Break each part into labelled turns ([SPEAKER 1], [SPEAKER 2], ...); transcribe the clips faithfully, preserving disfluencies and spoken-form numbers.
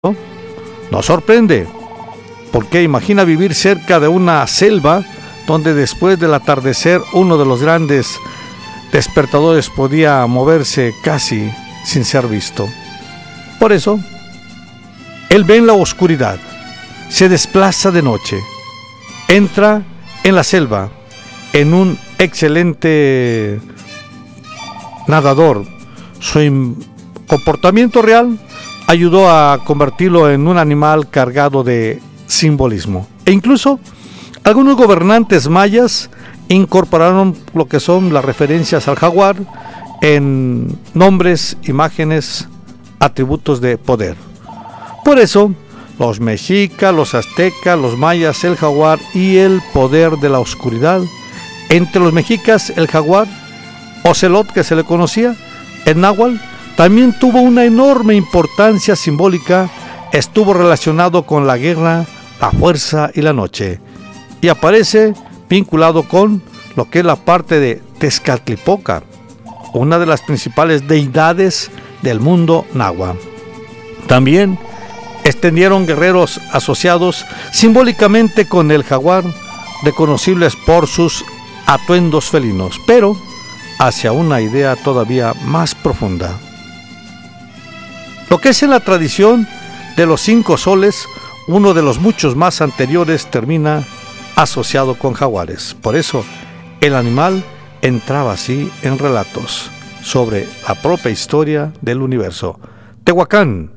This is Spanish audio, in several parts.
[SPEAKER 1] Nos sorprende, porque imagina vivir cerca de una selva donde después del atardecer uno de los grandes despertadores podía moverse casi sin ser visto. Por eso, él ve en la oscuridad, se desplaza de noche, entra en la selva, en un excelente nadador. Su comportamiento real ayudó a convertirlo en un animal cargado de simbolismo. E incluso algunos gobernantes mayas incorporaron lo que son las referencias al jaguar en nombres, imágenes, atributos de poder. Por eso, los mexicas, los aztecas, los mayas, el jaguar y el poder de la oscuridad. Entre los mexicas, el jaguar, Ocelot, que se le conocía, en náhuatl, también tuvo una enorme importancia simbólica, estuvo relacionado con la guerra, la fuerza y la noche, y aparece vinculado con lo que es la parte de Tezcatlipoca, una de las principales deidades del mundo náhuatl. También extendieron guerreros asociados simbólicamente con el jaguar, reconocibles por sus atuendos felinos, pero hacia una idea todavía más profunda. Lo que es en la tradición de los cinco soles, uno de los muchos más anteriores, termina asociado con jaguares. Por eso, el animal entraba así en relatos sobre la propia historia del universo. Tehuacán,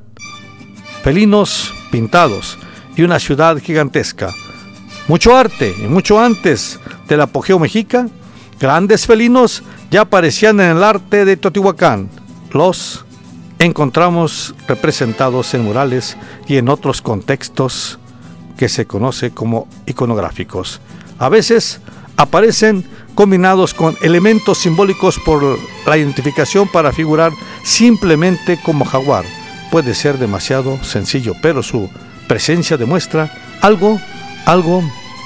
[SPEAKER 1] felinos pintados y una ciudad gigantesca. Mucho arte, y mucho antes del apogeo mexica, grandes felinos ya aparecían en el arte de Teotihuacán. Los encontramos representados en murales y en otros contextos que se conoce como iconográficos. A veces aparecen combinados con elementos simbólicos por la identificación para figurar simplemente como jaguar. Puede ser demasiado sencillo, pero su presencia demuestra algo, algo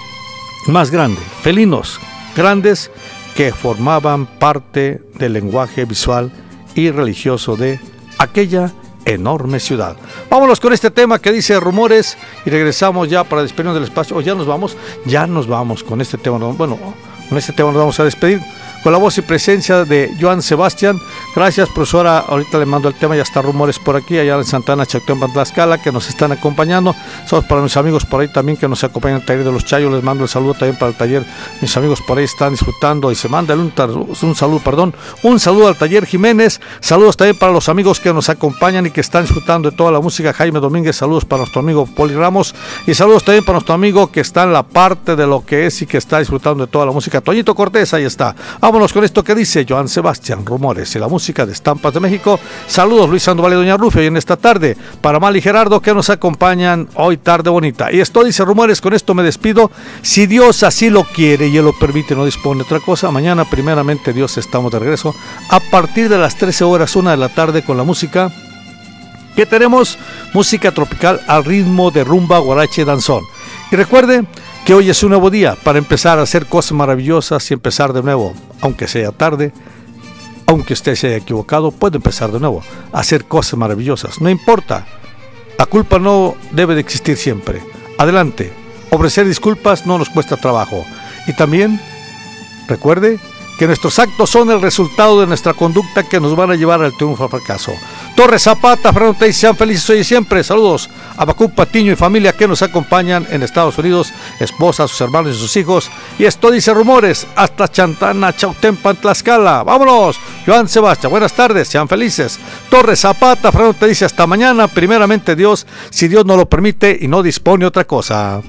[SPEAKER 1] más grande. Felinos grandes que formaban parte del lenguaje visual y religioso de aquella enorme ciudad. Vámonos con este tema que dice Rumores y regresamos ya para despedirnos del espacio. O ya nos vamos, ya nos vamos con este tema. Bueno, con este tema nos vamos a despedir con la voz y presencia de Joan Sebastián. Gracias, profesora. Ahorita le mando el tema, ya está Rumores por aquí, allá en Santana, Chautempan, Tlaxcala, que nos están acompañando. Saludos para mis amigos por ahí también que nos acompañan en el taller de los Chayos. Les mando el saludo también para el taller. Mis amigos por ahí están disfrutando y se mandan un, un saludo, perdón, un saludo al taller Jiménez. Saludos también para los amigos que nos acompañan y que están disfrutando de toda la música. Jaime Domínguez, saludos para nuestro amigo Poli Ramos y saludos también para nuestro amigo que está en la parte de lo que es y que está disfrutando de toda la música. Toñito Cortés, ahí está. Vámonos con esto que dice Joan Sebastián, Rumores y la música de Estampas de México. Saludos Luis Sandoval y Doña Rufio y en esta tarde para Mal y Gerardo que nos acompañan hoy tarde bonita. Y esto dice Rumores, con esto me despido. Si Dios así lo quiere y Él lo permite, no dispone otra cosa. Mañana primeramente Dios estamos de regreso a partir de las trece horas, una de la tarde con la música que tenemos, música tropical al ritmo de rumba, guarache, danzón. Y recuerde que hoy es un nuevo día para empezar a hacer cosas maravillosas y empezar de nuevo, aunque sea tarde, aunque usted se haya equivocado, puede empezar de nuevo a hacer cosas maravillosas, no importa, la culpa no debe de existir siempre. Adelante, ofrecer disculpas no nos cuesta trabajo. Y también, recuerde que nuestros actos son el resultado de nuestra conducta que nos van a llevar al triunfo al fracaso. Torres Zapata, Fernando Teix, sean felices hoy y siempre. Saludos a Bacú Patiño y familia que nos acompañan en Estados Unidos, esposa, sus hermanos y sus hijos. Y esto dice Rumores, hasta Chantana, Chautempan, Tlaxcala. Vámonos, Joan Sebastián, buenas tardes, sean felices. Torres Zapata, Fernando te dice hasta mañana, primeramente Dios, si Dios no lo permite y no dispone otra cosa.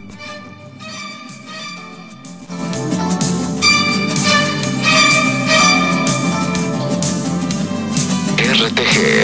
[SPEAKER 2] R T G